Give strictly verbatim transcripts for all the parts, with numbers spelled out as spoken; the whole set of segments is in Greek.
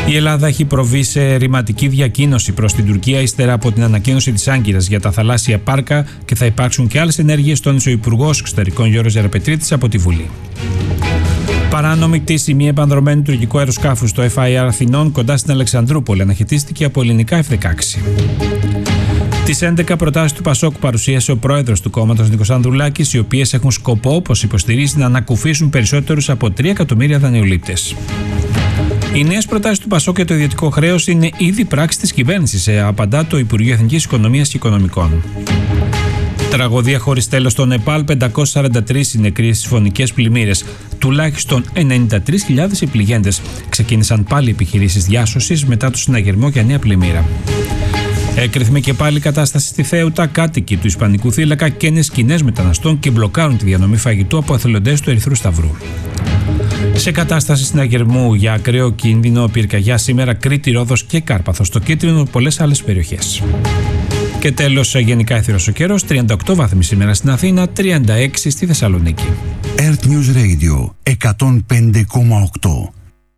Η Ελλάδα έχει προβεί σε ρηματική διακοίνωση προς την Τουρκία ύστερα από την ανακοίνωση της Άγκυρας για τα θαλάσσια πάρκα και θα υπάρξουν και άλλες ενέργειες, τόνισε ο Υπουργός Εξωτερικών Γιώργος Ζεραπετρίτης από τη Βουλή. Παράνομη κτήση μη επανδρωμένου τουρκικού αεροσκάφου στο εφ άι αρ Αθηνών κοντά στην Αλεξανδρούπολη αναχαιτίστηκε από ελληνικά εφ δεκαέξι. Τις έντεκα προτάσεις του Πασόκ παρουσίασε ο πρόεδρος του κόμματος Νίκος Ανδρουλάκης, οι οποίες έχουν σκοπό, όπως υποστηρίζει, να ανακουφίσουν περισσότερους από τρία εκατομμύρια δανειολήπτες. Οι νέες προτάσεις του Πασόκ για το ιδιωτικό χρέος είναι ήδη πράξη της κυβέρνησης, απαντά το Υπουργείο Εθνικής Οικονομίας και Οικονομικών. Τραγωδία χωρίς τέλος στο Νεπάλ, πεντακόσιοι σαράντα τρεις οι νεκροί στις φωνικές πλημμύρες. Τουλάχιστον ενενήντα τρεις χιλιάδες οι πληγέντες. Ξεκίνησαν πάλι επιχειρήσεις διάσωσης μετά το συναγερμό για νέα πλημμύρα. Έκρηθμε και πάλι κατάσταση στη Θέουτα. Κάτοικοι του Ισπανικού θύλακα καίνε σκηνές μεταναστών και μπλοκάρουν τη διανομή φαγητού από εθελοντές του Ερυθρού Σταυρού. Σε κατάσταση συναγερμού για ακραίο κίνδυνο, πυρκαγιά σήμερα Κρήτη, Ρόδος και Κάρπαθο στο Κίτρινο, πολλές άλλες περιοχές. Και τέλος, γενικά αιθηρός ο καιρός, τριάντα οκτώ βαθμοί σήμερα στην Αθήνα, τριάντα έξι στη Θεσσαλονίκη. Earth News Radio εκατόν πέντε κόμμα οκτώ.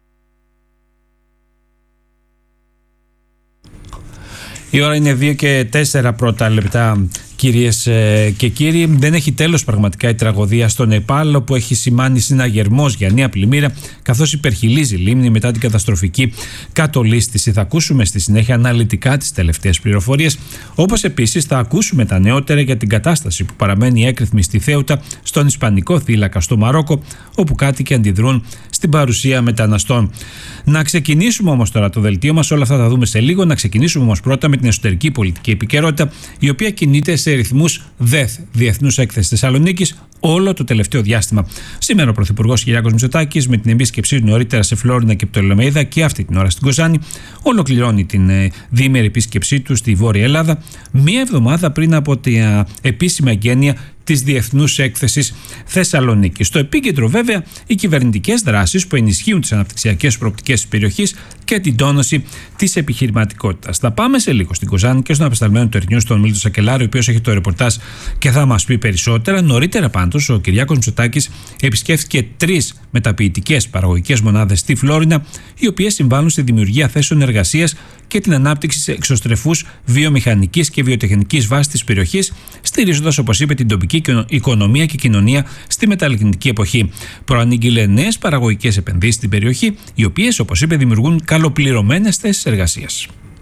Η ώρα είναι δύο και τέσσερα πρώτα λεπτά, κυρίες και κύριοι. Δεν έχει τέλος πραγματικά η τραγωδία στο Νεπάλ, όπου έχει σημάνει συναγερμός για νέα πλημμύρα, καθώς υπερχειλίζει η λίμνη μετά την καταστροφική κατολίσθηση. Θα ακούσουμε στη συνέχεια αναλυτικά τις τελευταίες πληροφορίες, όπως επίσης θα ακούσουμε τα νεότερα για την κατάσταση που παραμένει έκρηθμη στη Θέουτα, στον Ισπανικό θύλακα στο Μαρόκο, όπου κάτοικοι αντιδρούν στην παρουσία μεταναστών. Να ξεκινήσουμε όμως τώρα το δελτίο μας, όλα αυτά θα δούμε σε λίγο. Να ξεκινήσουμε όμως πρώτα με την εσωτερική πολιτική επικαιρότητα, η οποία κινείται σε ρυθμούς ΔΕΘ, Διεθνούς Έκθεσης Θεσσαλονίκης, όλο το τελευταίο διάστημα. Σήμερα ο Πρωθυπουργός Κυριάκος Μητσοτάκης, με την επίσκεψή του νωρίτερα σε Φλόρινα και Πτολεμαΐδα και αυτή την ώρα στην Κοζάνη, ολοκληρώνει την ε, διήμερη επίσκεψή του στη Βόρεια Ελλάδα, μία εβδομάδα πριν από την ε, επίσημη εγγένεια της Διεθνούς Έκθεσης Θεσσαλονίκης. Στο επίκεντρο, βέβαια, οι κυβερνητικές δράσεις που ενισχύουν τις αναπτυξιακές προοπτικές της περιοχής και την τόνωση της επιχειρηματικότητας. Θα πάμε σε λίγο στην Κοζάνη και στον απεσταλμένο του Ερνιούς, τον Μίλτο Σακελάρη, ο οποίος έχει το ρεπορτάζ και θα μας πει περισσότερα. Νωρίτερα πάντως, ο Κυριάκος Μητσοτάκης επισκέφθηκε τρεις μεταποιητικές παραγωγικές μονάδες στη Φλόρινα, οι οποίες συμβάλλουν στη δημιουργία θέσεων εργασίας και την ανάπτυξη εξωστρεφούς βιομηχανικής και βιοτεχνικής βάσης της περιοχής, στηρίζοντας, όπως είπε, την τοπική οικονομία και κοινωνία στη μεταλλεκτική εποχή. Προανήγγειλε νέες παραγωγικές επενδύσεις στην περιοχή, οι οποίες, όπως είπε, δημιουργούν καλοπληρωμένες θέσεις εργασίας.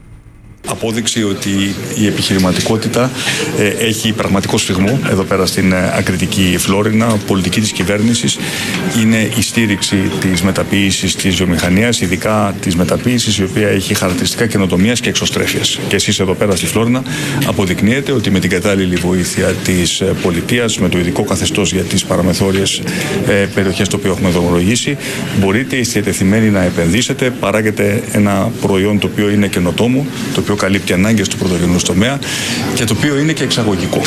Απόδειξη ότι η επιχειρηματικότητα ε, έχει πραγματικό σφιγμό εδώ πέρα στην ε, ακριτική Φλόρινα. Πολιτική της κυβέρνησης είναι η στήριξη της μεταποίησης της βιομηχανίας, ειδικά της μεταποίησης η οποία έχει χαρακτηριστικά καινοτομίας και εξωστρέφειας. Και εσείς εδώ πέρα στη Φλόρινα αποδεικνύετε ότι με την κατάλληλη βοήθεια της ε, πολιτείας, με το ειδικό καθεστώς για τις παραμεθόριες ε, περιοχές το οποίο έχουμε δρομολογήσει, μπορείτε είστε διατεθειμένοι να επενδύσετε, παράγετε ένα προϊόν το οποίο είναι καινοτόμο, το οποίο καλύπτει ανάγκες του πρωτογενούς τομέα και το οποίο είναι και εξαγωγικό.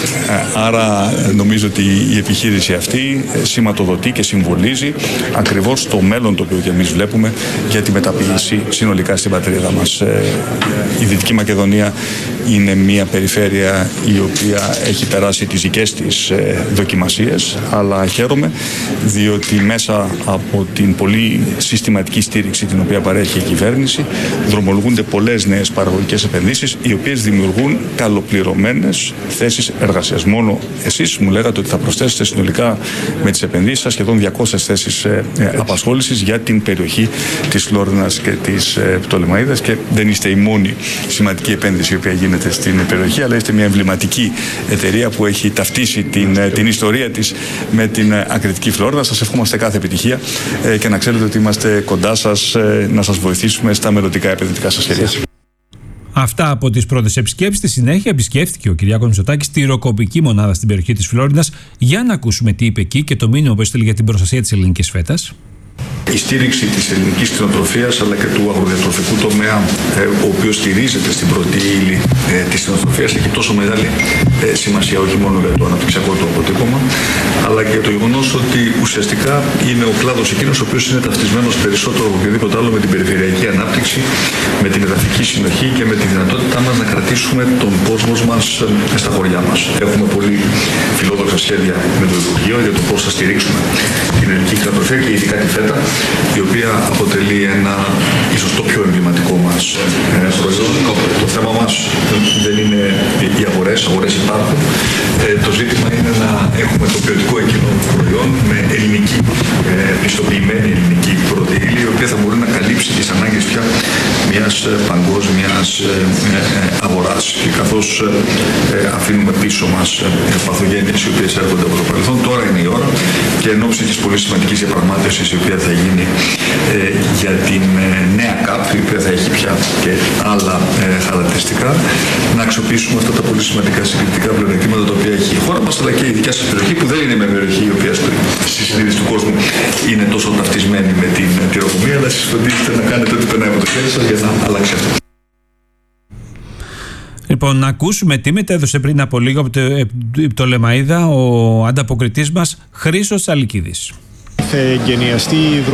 Άρα νομίζω ότι η επιχείρηση αυτή σηματοδοτεί και συμβολίζει ακριβώς το μέλλον το οποίο και εμείς βλέπουμε για τη μεταποίηση συνολικά στην πατρίδα μας. Η Δυτική Μακεδονία είναι μια περιφέρεια η οποία έχει περάσει τις δικές της δοκιμασίες, αλλά χαίρομαι διότι μέσα από την πολύ συστηματική στήριξη την οποία παρέχει η κυβέρνηση δρομολογούνται πολλές νέες παραγωγικές επενδύσεις οι οποίες δημιουργούν καλοπληρωμένες θέσεις εργασίας. Μόνο εσείς μου λέγατε ότι θα προσθέσετε συνολικά με τις επενδύσεις σας σχεδόν διακόσιες θέσεις ε, ε, απασχόλησης για την περιοχή της Φλόρινας και της ε, Πτολεμαΐδας και δεν είστε η μόνη σημαντική επένδυση η οποία γίνεται στην περιοχή, αλλά είστε μια εμβληματική εταιρεία που έχει ταυτίσει την, ε, την ιστορία της με την ε, ακριτική Φλόρινα. Σας ευχόμαστε κάθε επιτυχία ε, και να ξέρετε ότι είμαστε κοντά σας ε, να σας βοηθήσουμε στα μελλοντικά επενδυτικά σας σχέδια. Αυτά από τις πρώτες επισκέψεις. Στη συνέχεια επισκέφθηκε ο Κυριάκος Μητσοτάκης τη ροκοπική μονάδα στην περιοχή της Φλόρινας για να ακούσουμε τι είπε εκεί και το μήνυμα που έστειλε για την προστασία της ελληνικής φέτας. Η στήριξη της ελληνικής κτηνοτροφίας αλλά και του αγροδιατροφικού τομέα, ε, ο οποίος στηρίζεται στην πρώτη ύλη ε, της κτηνοτροφίας, έχει τόσο μεγάλη ε, σημασία όχι μόνο για το αναπτυξιακό του αποτύπωμα, αλλά και το γεγονός ότι ουσιαστικά είναι ο κλάδος εκείνος ο οποίος είναι ταυτισμένος περισσότερο από οποιοδήποτε άλλο με την περιφερειακή ανάπτυξη, με την εδαφική συνοχή και με τη δυνατότητά μας να κρατήσουμε τον κόσμο μας ε, στα χωριά μας. Έχουμε πολύ φιλόδοξα σχέδια με το Υπουργείο για το πώς θα στηρίξουμε την ελληνική κτηνοτροφία και ειδικά τη φέτα. η οποία αποτελεί ένα ίσως το πιο εμβληματικό μας προϊόν. Το θέμα μας δεν είναι οι αγορές, αγορές υπάρχουν. Το ζήτημα είναι να έχουμε το ποιοτικό εκείνο προϊόν με ελληνική, πιστοποιημένη ελληνική πρώτη ύλη, η οποία θα μπορεί να καλύψει τις ανάγκες πια μιας παγκόσμιας αγοράς. Και καθώς αφήνουμε πίσω μας παθογένειες οι οποίες έρχονται από το παρελθόν, τώρα είναι η ώρα και εν ώψη της πολύ σημαντικής διαπραγμάτευσης η οποία θα γίνει για την νέα ΚΑΠ, η οποία θα έχει πια και άλλα χαρακτηριστικά, να αξιοποιήσουμε αυτά τα πολύ σημαντικά συγκριτικά πλεονεκτήματα τα οποία έχει η χώρα μας, αλλά και η δικιά σας περιοχή, που δεν είναι μια περιοχή η οποία στη συνείδηση του κόσμου είναι τόσο ταυτισμένη με την τυροκομεία, αλλά εσείς φροντίζετε να κάνετε ό,τι περνάει από το χέρι σας για να αλλάξει αυτό. Λοιπόν, να ακούσουμε τι μετέδωσε πριν από λίγο από το, το Λεμαΐδα ο ανταποκριτής μας Χρήστος Αλικίδης. Θα εγκαινιαστεί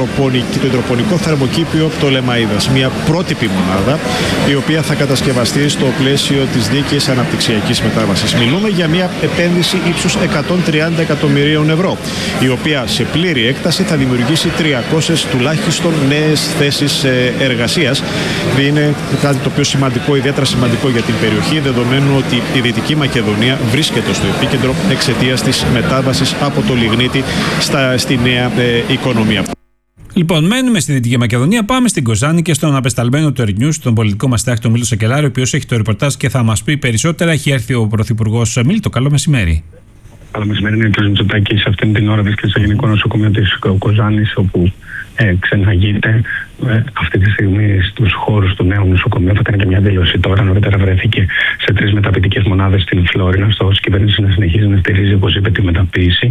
το υδροπονικό θερμοκήπιο Πτολεμαΐδας, μια πρότυπη μονάδα η οποία θα κατασκευαστεί στο πλαίσιο της δίκαιης αναπτυξιακής μετάβασης. Μιλούμε για μια επένδυση ύψους εκατόν τριάντα εκατομμυρίων ευρώ, η οποία σε πλήρη έκταση θα δημιουργήσει τριακόσιες τουλάχιστον νέες θέσεις εργασίας. Είναι κάτι το πιο σημαντικό, ιδιαίτερα σημαντικό για την περιοχή, δεδομένου ότι η Δυτική Μακεδονία βρίσκεται στο επίκεντρο εξαιτίας της μετάβασης από το λιγνίτη στα, στη νέα οικονομία. Λοιπόν, μένουμε στη Δυτική Μακεδονία, πάμε στην Κοζάνη και στον απεσταλμένο του Ερνιού, τον πολιτικό μας τάχτη, τον Μίλτο Σακελάρη, ο οποίος έχει το ρεπορτάζ και θα μας πει περισσότερα. Έχει έρθει ο Πρωθυπουργός. Μίλτο, καλό μεσημέρι. Καλό μεσημέρι, είναι ο κ. Μητσοτάκης. Αυτήν την ώρα βρίσκεται στο Γενικό Νοσοκομείο της Κοζάνης, όπου ε, ξεναγείται ε, αυτή τη στιγμή στους χώρους του νέου νοσοκομείου. Θα κάνει και μια δήλωση τώρα. Νωρίτερα βρέθηκε σε τρεις μεταποιητικές μονάδες στην Φλόρινα. Στόχος της κυβέρνησης να συνεχίζει να στηρίζει, όπως είπε, τη μεταποίηση.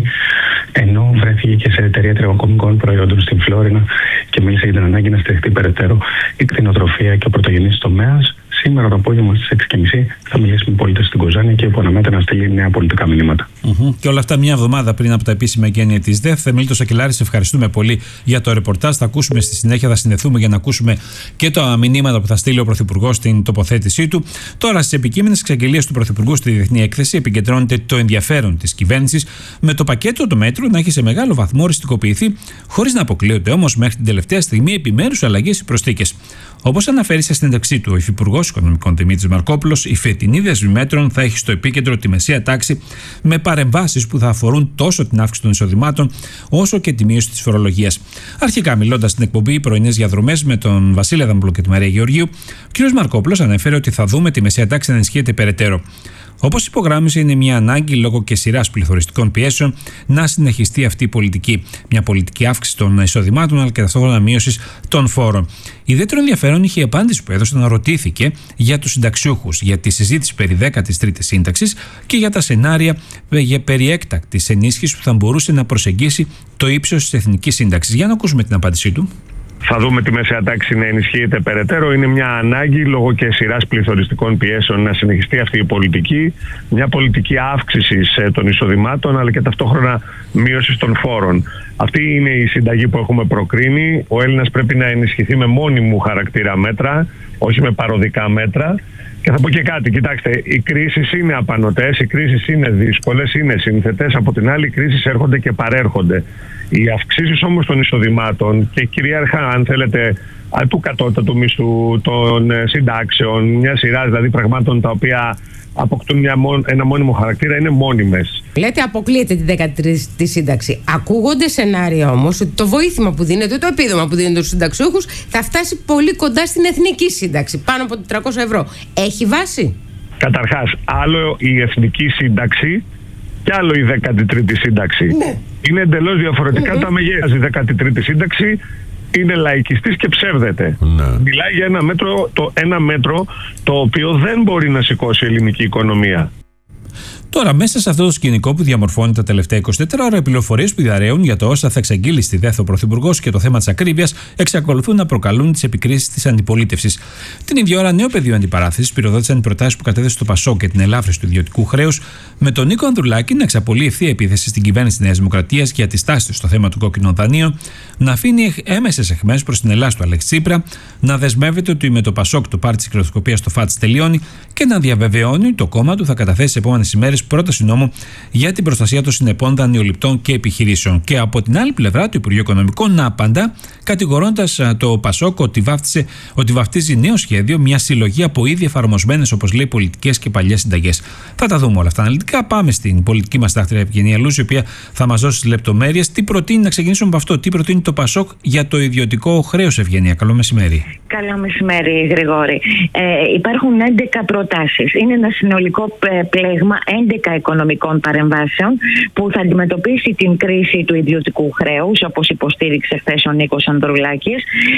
Ενώ βρέθηκε και σε εταιρεία τριγωνικών προϊόντων στην Φλόρινα και μίλησε για την ανάγκη να στηριχτεί περαιτέρω η κτηνοτροφία και ο πρωτογενής τομέας. Σήμερα το απόγευμα στις έξι και μισή θα μιλήσει με πολίτες στην Κοζάνη και που αναμένεται να στείλει νέα πολιτικά μηνύματα. Mm-hmm. Και όλα αυτά μια εβδομάδα πριν από τα επίσημα εγγένεια της ΔΕΘ. Μίλτο Σακελάρη, σε ευχαριστούμε πολύ για το ρεπορτάζ. Θα ακούσουμε στη συνέχεια, θα συνδεθούμε για να ακούσουμε και τα μηνύματα που θα στείλει ο Πρωθυπουργός στην τοποθέτησή του. Τώρα, στις επικείμενες εξαγγελίες του Πρωθυπουργού στη Διεθνή Έκθεση, επικεντρώνεται το ενδιαφέρον της κυβέρνησης με το πακέτο του μέτρου να έχει σε μεγάλο βαθμό οριστικοποιηθεί, χωρίς να αποκλείονται όμως μέχρι την τελευταία στιγμή επιμέρους αλλαγές ή προσθήκες. Όπως αναφέρει σε συνέντευξή του ο Υφυπουργός Οικονομικών Δημήτρης Μαρκόπουλος, η φετινή δέσμη μέτρων θα έχει στο επίκεντρο τη μεσαία τάξη με παρεμβάσεις που θα αφορούν τόσο την αύξηση των εισοδημάτων όσο και τη μείωση της φορολογίας. Αρχικά, μιλώντας στην εκπομπή Πρωινές Διαδρομές με τον Βασίλη Αδαμόπουλο και τη Μαρία Γεωργίου, ο κ. Μαρκόπουλος ανέφερε ότι θα δούμε τη μεσαία τάξη να ενισχύεται περαιτέρω. Όπως υπογράμμισε, είναι μια ανάγκη λόγω και σειράς πληθωριστικών πιέσεων να συνεχιστεί αυτή η πολιτική. Μια πολιτική αύξηση των εισοδημάτων αλλά και ταυτόχρονα μείωση των φόρων. Ιδιαίτερο ενδιαφέρον είχε η απάντηση που έδωσε όταν ρωτήθηκε για τους συνταξιούχους, για τη συζήτηση περί δέκατης τρίτης σύνταξης και για τα σενάρια για περί έκτακτης ενίσχυσης που θα μπορούσε να προσεγγίσει το ύψος της εθνικής σύνταξης. Για να ακούσουμε την απάντησή του. Θα δούμε τη μεσαία τάξη να ενισχύεται περαιτέρω. Είναι μια ανάγκη λόγω και σειράς πληθωριστικών πιέσεων να συνεχιστεί αυτή η πολιτική. Μια πολιτική αύξησης των εισοδημάτων αλλά και ταυτόχρονα μείωσης των φόρων. Αυτή είναι η συνταγή που έχουμε προκρίνει. Ο Έλληνας πρέπει να ενισχυθεί με μόνιμου χαρακτήρα μέτρα, όχι με παροδικά μέτρα. Και θα πω και κάτι, κοιτάξτε, οι κρίσεις είναι απανωτές, οι κρίσεις είναι δύσκολες, είναι σύνθετες. Από την άλλη, οι κρίσεις έρχονται και παρέρχονται. Οι αυξήσεις όμως των εισοδημάτων και κυρίαρχα, αν θέλετε, του κατώτατου μισθού, των συντάξεων, μια σειρά δηλαδή πραγμάτων τα οποία αποκτούν μια, ένα μόνιμο χαρακτήρα, είναι μόνιμες. Λέτε αποκλείεται τη δέκατη τρίτη σύνταξη. Ακούγονται σενάρια όμως ότι το βοήθημα που δίνεται, το επίδομα που δίνεται στους συνταξιούχους θα φτάσει πολύ κοντά στην εθνική σύνταξη, πάνω από τετρακόσια ευρώ. Έχει βάση? Καταρχάς, άλλο η εθνική σύνταξη και άλλο η δέκατη τρίτη σύνταξη. Ναι. Είναι εντελώς διαφορετικά mm-hmm. τα μεγέθη. Η δέκατη τρίτη σύνταξη είναι λαϊκιστής και ψεύδεται. Ναι. Μιλάει για ένα μέτρο, το, ένα μέτρο το οποίο δεν μπορεί να σηκώσει η ελληνική οικονομία. Τώρα, μέσα σε αυτό το σκηνικό που διαμορφώνει τα τελευταία εικοσιτέσσερις ώρα, οι πληροφορίες που διαρρέουν για το όσα θα εξαγγείλει στη ΔΕΘ ο Πρωθυπουργός και το θέμα της ακρίβειας εξακολουθούν να προκαλούν τις επικρίσεις της αντιπολίτευσης. Την ίδια ώρα, νέο πεδίο αντιπαράθεσης πυροδότησαν οι προτάσεις που κατέθεσε το ΠΑΣΟΚ και την ελάφρυνση του ιδιωτικού χρέους, με τον Νίκο Ανδρουλάκη να εξαπολύει ευθεία επίθεση στην κυβέρνηση της Νέας Δημοκρατίας για τη στάση του στο θέμα του κόκκινων δανείων, να αφήνει έμεσες αιχμές προς την Ελλάδα του Αλέξη Τσίπρα, να δεσμεύεται ότι με το ΠΑΣΟΚ το πάρτι της κυκλοσκοπίας στο ΦΑΤΣ τελειώνει και να διαβεβαιώνει ότι το κόμμα του θα καταθέσει σε επόμενες ημέρες πρόταση νόμου για την προστασία των συνεπών δανειοληπτών και επιχειρήσεων. Και από την άλλη πλευρά, το Υπουργείο Οικονομικών να απαντά, κατηγορώντας το Πασόκ ότι, βάφτισε, ότι βαφτίζει νέο σχέδιο μια συλλογή από ήδη εφαρμοσμένες, όπως λέει, πολιτικές και παλιές συνταγές. Θα τα δούμε όλα αυτά αναλυτικά. Πάμε στην πολιτική μας τάχτρια Ευγενία Λούζη, η οποία θα μας δώσει τις λεπτομέρειες. Τι προτείνει, να ξεκινήσουμε από αυτό, τι προτείνει το Πασόκ για το ιδιωτικό χρέος, Ευγενία? Καλό μεσημέρι. Καλό μεσημέρι, Γρηγόρη. Ε, υπάρχουν έντεκα προτάσεις. Είναι ένα συνολικό πλέγμα έντεκα οικονομικών παρεμβάσεων που θα αντιμετωπίσει την κρίση του ιδιωτικού χρέους, όπως υποστήριξε χθες ο Νίκος Ανδρουλάκης,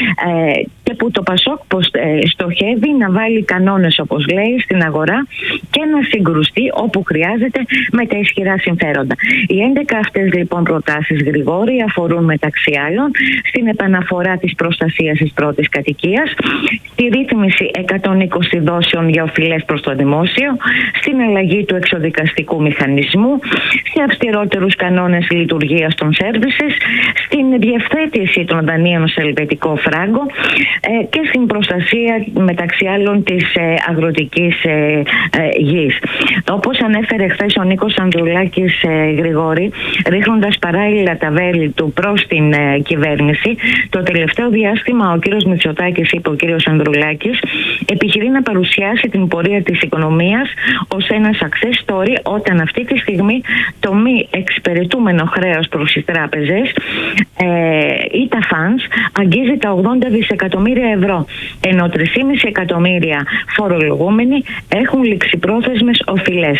ε, και που το Πασόκ στοχεύει να βάλει κανόνες, όπως λέει, στην αγορά και να συγκρουστεί όπου χρειάζεται με τα ισχυρά συμφέροντα. Οι έντεκα αυτές λοιπόν προτάσεις, Γρηγόρη, αφορούν μεταξύ άλλων στην επαναφορά της προστασίας της πρώτης κατοικίας, στη ρύθμιση εκατόν είκοσι δόσεων για οφειλές προς το δημόσιο, στην αλλαγή του εξοδικαστικού μηχανισμού, σε αυστηρότερους κανόνες λειτουργίας των services, στην διευθέτηση των δανείων σε ελβετικό φράγκο ε, και στην προστασία μεταξύ άλλων της ε, αγροτικής ε, ε, γης. Όπως ανέφερε χθες ο Νίκος Ανδρουλάκης, ε, Γρηγόρη, ρίχνοντας παράλληλα τα βέλη του προς την ε, κυβέρνηση, το τελευταίο διάστημα ο κύριος Μητσοτάκης, είπε ο κύριος Ανδρουλάκης, επιχειρεί να παρουσιάσει την πορεία της οικονομίας ως ένα success story, όταν αυτή τη στιγμή το μη εξυπηρετούμενο χρέος προς τις τράπεζες ε, ή τα funds αγγίζει τα ογδόντα δισεκατομμύρια ευρώ, ενώ τρία κόμμα πέντε εκατομμύρια φορολογούμενοι έχουν ληξιπρόθεσμες οφειλές.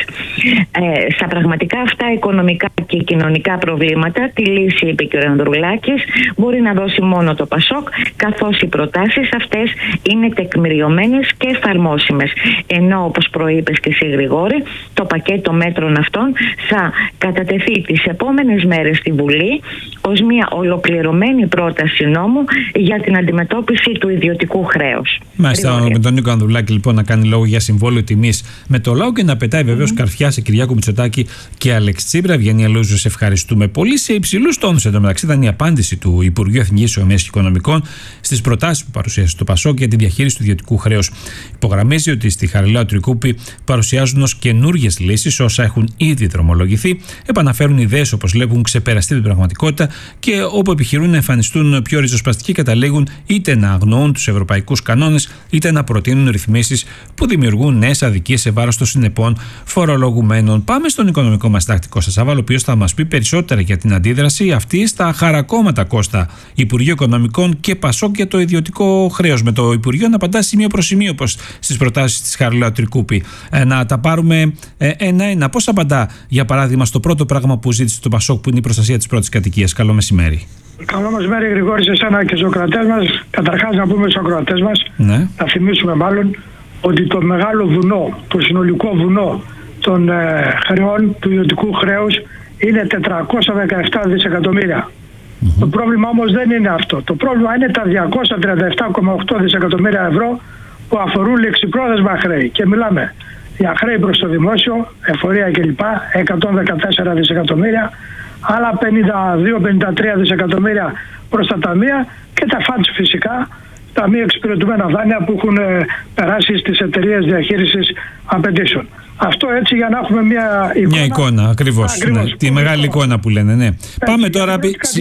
Ε, στα πραγματικά αυτά οικονομικά και κοινωνικά προβλήματα, τη λύση, είπε και ο Ανδρουλάκης, μπορεί να δώσει μόνο το Πασόκ, καθώς οι προτάσεις αυτές είναι τεκμηριωμένες και εφαρμόσιμες. Ενώ, όπως προείπες και εσύ, Γρηγόρη, το πακέτο μέτρων αυτών θα κατατεθεί τις επόμενες μέρες στη Βουλή ως μια ολοκληρωμένη πρόταση νόμου για την αντιμετώπιση του ιδιωτικού χρέους. Μάλιστα, με τον Νίκο Ανδρουλάκη λοιπόν να κάνει λόγο για συμβόλαιο τιμής με το λαό και να πετάει βεβαίως mm-hmm. καρφιά σε Κυριάκο Μητσοτάκη και Αλέξη Τσίπρα. Ευγενία Λούζου, σε ευχαριστούμε πολύ. Σε υψηλούς τόνους εντωμεταξύ ήταν η απάντηση του Υπουργείου Εθνικής Οικονομίας και Οικονομικών στις προτάσεις που παρουσίασε το Πασόκ για τη διαχείριση του ιδιωτικού χρέους. Υπογραμμίζει ότι στη Χαριλάου Τρικούπη παρουσιάζουν ως καινούργιες λύσεις όσα έχουν ήδη δρομολογηθεί, επαναφέρουν ιδέες όπως λέει που έχουν ξεπεραστεί την πραγματικότητα και όπου επιχειρούν να εμφανιστούν πιο ριζοσπαστικοί, καταλήγουν είτε να αγνοούν τους ευρωπαϊκούς κανόνες είτε να προτείνουν ρυθμίσεις που δημιουργούν νέες αδικίες σε βάρος των συνεπών φορολογουμένων. Πάμε στον οικονομικό μας τάκτη Κώστα Σαββάλο, ο οποίος θα μας πει περισσότερα για την αντίδραση αυτή στα χαρακόμματα, Κώστα, Υπουργείο Οικονομικών και Πασόκ για το ιδιωτικό χρέος. Με το Υπουργείο να απαντά σημείο προς σημείο, όπως στις προτάσεις της Χαριλάου Τρικούπη. Ε, να τα πάρουμε ε, ένα-ένα. Πώς απαντά, για παράδειγμα, στο πρώτο πράγμα που ζήτησε το Πασόκ, που είναι η προστασία της πρώτης κατοικίας? Καλό μεσημέρι. Καλό μεσημέρι, Γρηγόρη, σε εσένα και στους ακροατές μας. Καταρχάς, να πούμε στους ακροατές μας, ναι. να θυμίσουμε μάλλον ότι το μεγάλο βουνό, το συνολικό βουνό των ε, χρεών, του ιδιωτικού χρέους, είναι τετρακόσια δεκαεπτά δισεκατομμύρια. Mm-hmm. Το πρόβλημα όμως δεν είναι αυτό. Το πρόβλημα είναι τα διακόσια τριάντα επτά κόμμα οκτώ δισεκατομμύρια ευρώ που αφορούν ληξιπρόθεσμα χρέη. Και μιλάμε για χρέη προς το δημόσιο, εφορία κλπ. εκατόν δεκατέσσερα δισεκατομμύρια, άλλα πενήντα δύο με πενήντα τρία δισεκατομμύρια προς τα ταμεία και τα φαντς φυσικά, τα μη εξυπηρετούμενα δάνεια που έχουν περάσει στις εταιρείες διαχείρισης απαιτήσεων. Αυτό έτσι για να έχουμε μια εικόνα. Μια εικόνα, ακριβώς. ακριβώς ναι, τη μεγάλη εικόνα που λένε, ναι. Έτσι, πάμε, τώρα,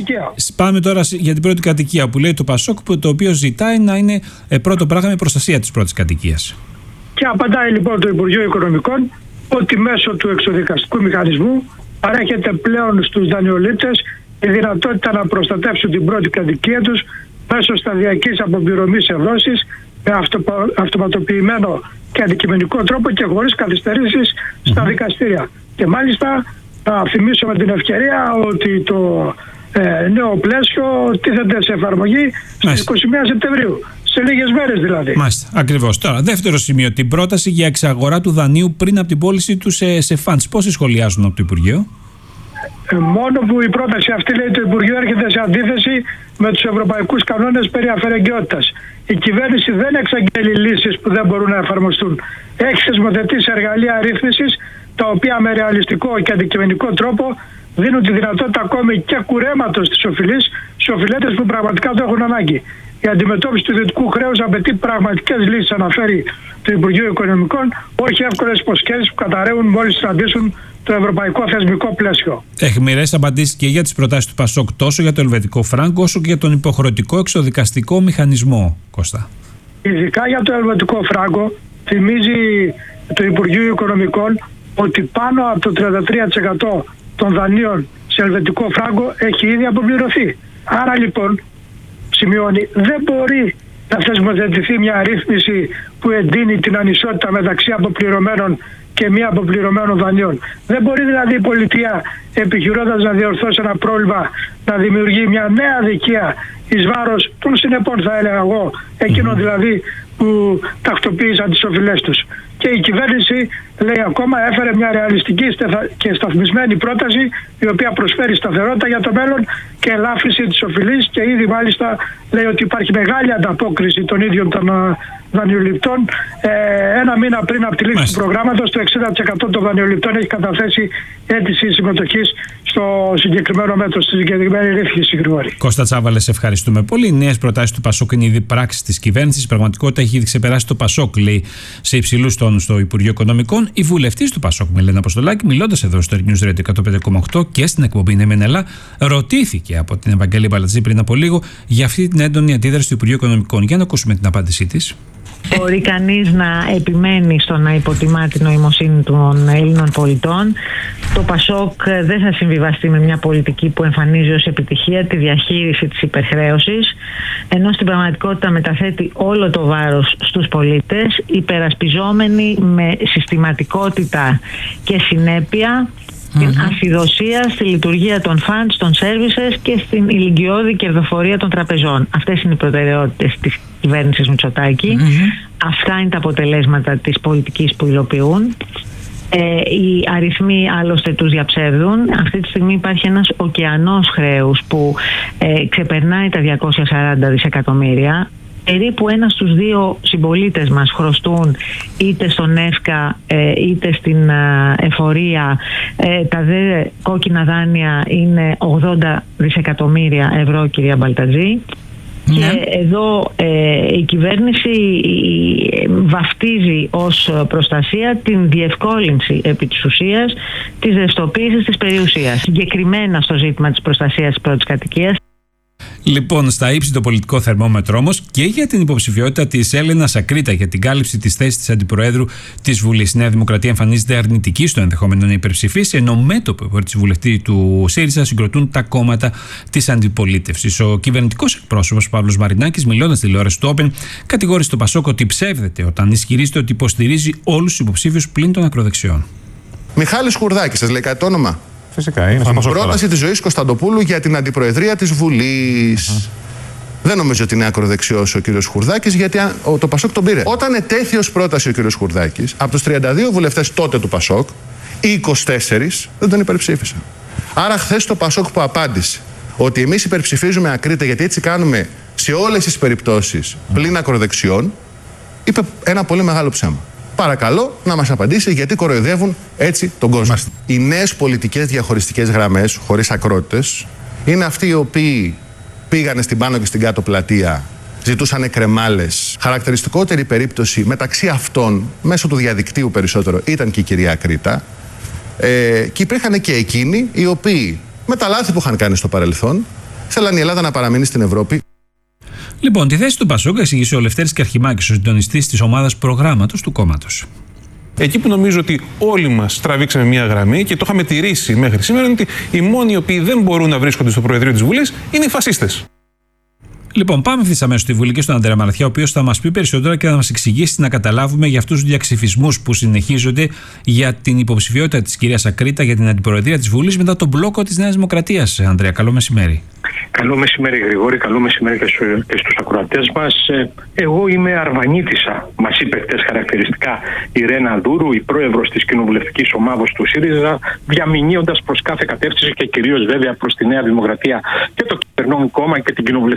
πάμε τώρα για την πρώτη κατοικία που λέει το Πασόκ, το οποίο ζητάει να είναι πρώτο πράγμα η προστασία της πρώτης κατοικίας. Και απαντάει λοιπόν το Υπουργείο Οικονομικών ότι μέσω του εξοδικαστικού μηχανισμού παρέχεται πλέον στους δανειολήπτες η δυνατότητα να προστατεύσουν την πρώτη κατοικία τους μέσω σταδιακής αποπληρωμής ευρώσης με αυτοματοποιημένο και αντικειμενικό τρόπο και χωρίς καθυστερήσεις στα mm-hmm. δικαστήρια. Και μάλιστα θα θυμίσω με την ευκαιρία ότι το ε, νέο πλαίσιο τίθεται σε εφαρμογή στις είκοσι μία Σεπτεμβρίου. Σε λίγες μέρες δηλαδή. Μάλιστα, ακριβώς. Τώρα, δεύτερο σημείο, την πρόταση για εξαγορά του δανείου πριν από την πώληση του σε, σε φαντς. Πόσοι σχολιάζουν από το Υπουργείο? Ε, μόνο που η πρόταση αυτή, λέει το Υπουργείο, έρχεται σε αντίθεση με τους ευρωπαϊκούς κανόνες περί αφαιρεγγιότητας. Η κυβέρνηση δεν εξαγγέλει λύσεις που δεν μπορούν να εφαρμοστούν. Έχει θεσμοθετήσει εργαλεία ρύθμισης, τα οποία με ρεαλιστικό και αντικειμενικό τρόπο δίνουν τη δυνατότητα ακόμη και κουρέματος της οφειλής σε οφειλέτες που πραγματικά το έχουν ανάγκη. Η αντιμετώπιση του ιδιωτικού χρέους απαιτεί πραγματικές λύσεις, αναφέρει το Υπουργείο Οικονομικών, όχι εύκολες υποσχέσεις που καταραίουν μόλις συναντήσουν το ευρωπαϊκό θεσμικό πλαίσιο. Αιχμηρές απαντήσεις και για τις προτάσεις του Πασόκ, τόσο για το ελβετικό φράγκο όσο και για τον υποχρεωτικό εξοδικαστικό μηχανισμό, Κώστα. Ειδικά για το ελβετικό φράγκο, θυμίζει το Υπουργείο Οικονομικών ότι πάνω από το τριάντα τρία τοις εκατό των δανείων σε ελβετικό φράγκο έχει ήδη αποπληρωθεί. Άρα λοιπόν, σημειώνει, δεν μπορεί να θεσμοθετηθεί μια ρύθμιση που εντείνει την ανισότητα μεταξύ αποπληρωμένων και μη αποπληρωμένων δανείων. Δεν μπορεί δηλαδή η πολιτεία, επιχειρώντας να διορθώσει ένα πρόβλημα, να δημιουργεί μια νέα αδικία εις βάρος των συνεπών, θα έλεγα εγώ, εκείνων δηλαδή που τακτοποίησαν τις οφειλές τους. Και η κυβέρνηση, λέει ακόμα, έφερε μια ρεαλιστική και σταθμισμένη πρόταση, η οποία προσφέρει σταθερότητα για το μέλλον και ελάφρυνση της οφειλής, και ήδη μάλιστα λέει ότι υπάρχει μεγάλη ανταπόκριση των ίδιων των δανειοληπτών. Ε, ένα μήνα πριν από τη λήξη Μάλιστα. του προγράμματος, το εξήντα τοις εκατό των δανειοληπτών έχει καταθέσει αίτηση συμμετοχής στο συγκεκριμένο μέτρο, στη συγκεκριμένη ρύθμιση, Γρηγόρη. Κώστα Τσάβαλε, σε ευχαριστούμε πολύ. Οι νέες προτάσεις του Πασόκ είναι ήδη πράξεις της κυβέρνησης. Η πραγματικότητα έχει ήδη ξεπεράσει το Πασόκ, λέει σε υψηλούς τόνους στο Υπουργείο Οικονομικών. Η βουλευτής του Πασόκ, Μελένα Αποστολάκη, μιλώντας εδώ στο News Radio εκατόν πέντε κόμμα οκτώ και στην εκπομπή Ναι Μεν Ελά, ρωτήθηκε από την Ευαγγελία Μπαλατζή πριν από λίγο για αυτή την έντονη αντίδραση του Υπουργείου Οικονομικών. Για να ακούσουμε την απάντησή της. Μπορεί κανείς να επιμένει στο να υποτιμά την νοημοσύνη των Έλληνων πολιτών. Το Πασόκ δεν θα συμβιβαστεί με μια πολιτική που εμφανίζει ως επιτυχία τη διαχείριση της υπερχρέωσης, ενώ στην πραγματικότητα μεταθέτει όλο το βάρος στους πολίτες, υπερασπιζόμενοι με συστηματικότητα και συνέπεια την mm-hmm. ασυδοσία στη λειτουργία των funds, των services και στην ηλικιώδη κερδοφορία των τραπεζών. Αυτές είναι οι προτεραιότητες της κυβέρνησης Μητσοτάκη. Mm-hmm. Αυτά είναι τα αποτελέσματα της πολιτικής που υλοποιούν. Ε, οι αριθμοί άλλωστε τους διαψεύδουν. Αυτή τη στιγμή υπάρχει ένας ωκεανός χρέους που ε, ξεπερνάει τα διακόσια σαράντα δισεκατομμύρια. Περίπου ένα στους δύο συμπολίτες μας χρωστούν είτε στον ΕΦΚΑ είτε στην εφορία. Τα δε κόκκινα δάνεια είναι ογδόντα δισεκατομμύρια ευρώ, κυρία Μπαλτατζή. Ναι. Και εδώ ε, η κυβέρνηση βαφτίζει ως προστασία την διευκόλυνση επί της ουσίας της ρευστοποίησης της περιουσίας. Συγκεκριμένα στο ζήτημα της προστασίας της πρώτης κατοικίας. Λοιπόν, στα ύψη το πολιτικό θερμόμετρο όμως και για την υποψηφιότητα της Έλενας Ακρίτα για την κάλυψη της θέσης της Αντιπροέδρου της Βουλής. Η Νέα Δημοκρατία εμφανίζεται αρνητική στο ενδεχόμενο να υπερψηφίσει, ενώ μέτωπο υπέρ της βουλευτή του ΣΥΡΙΖΑ συγκροτούν τα κόμματα της αντιπολίτευσης. Ο κυβερνητικός εκπρόσωπος Παύλος Μαρινάκης, μιλώντας στη τηλεόραση του Open, κατηγόρησε τον Πασόκ ότι ψεύδεται όταν ισχυρίζεται ότι υποστηρίζει όλους τους υποψήφιους πλην των ακροδεξιών. Μιχάλης Χουρδάκης, σας λέει κάτι το όνομα? Φυσικά, είναι στην πρόταση της Ζωής Κωνσταντοπούλου για την αντιπροεδρία της Βουλής. Uh-huh. Δεν νομίζω ότι είναι ακροδεξιός ο κύριος Χουρδάκης, γιατί το Πασόκ τον πήρε. Όταν ετέθη ως πρόταση ο κύριος Χουρδάκης, από τους τριάντα δύο βουλευτές τότε του Πασόκ, οι είκοσι τέσσερις δεν τον υπερψήφισαν. Άρα, χθες το Πασόκ που απάντησε ότι εμείς υπερψηφίζουμε ακρίτα γιατί έτσι κάνουμε σε όλες τις περιπτώσεις πλην ακροδεξιών, είπε ένα πολύ μεγάλο ψέμα. Παρακαλώ να μας απαντήσει γιατί κοροϊδεύουν έτσι τον κόσμο. Μάλιστα. Οι νέες πολιτικές διαχωριστικές γραμμές, χωρίς ακρότητες, είναι αυτοί οι οποίοι πήγανε στην πάνω και στην κάτω πλατεία, ζητούσαν κρεμάλες. Χαρακτηριστικότερη περίπτωση μεταξύ αυτών, μέσω του διαδικτύου περισσότερο, ήταν και η κυρία Ακρίτα. Ε, και υπήρχαν και εκείνοι οι οποίοι, με τα λάθη που είχαν κάνει στο παρελθόν, θέλαν η Ελλάδα να παραμείνει στην Ευρώπη. Λοιπόν, τη θέση του Πασόκ εξήγησε ο Λευτέρης Καρχημάκης, ο συντονιστής της ομάδας προγράμματος του κόμματος. Εκεί που νομίζω ότι όλοι μας τραβήξαμε μια γραμμή και το είχαμε τηρήσει μέχρι σήμερα, είναι ότι οι μόνοι οι οποίοι δεν μπορούν να βρίσκονται στο Προεδρείο της Βουλής είναι οι φασίστες. Λοιπόν, πάμε ευθύς αμέσως στη Βουλή και στον Αντρέα Μαραθιά, ο οποίος θα μας πει περισσότερα και θα μας εξηγήσει να καταλάβουμε για αυτούς τους διαξυφισμούς που συνεχίζονται για την υποψηφιότητα της κυρίας Ακρίτα για την αντιπροεδρία της Βουλής μετά τον μπλόκο της Νέας Δημοκρατίας. Ανδρέα, καλό μεσημέρι. Καλό μεσημέρι, Γρηγόρη, καλό μεσημέρι και, στου, και στους ακροατές μας. Εγώ είμαι Αρβανίτισσα, μας είπε χτες χαρακτηριστικά η Ρένα Δούρου, η πρόεδρος της κοινοβουλευτικής ομάδος του ΣΥΡΙΖΑ, διαμηνύοντας προς κάθε κατεύθυνση και κυρίως βέβαια προς τη Νέα Δημοκρατία και το κυβερνών κόμμα και την κοινοβουλευτική ομάδα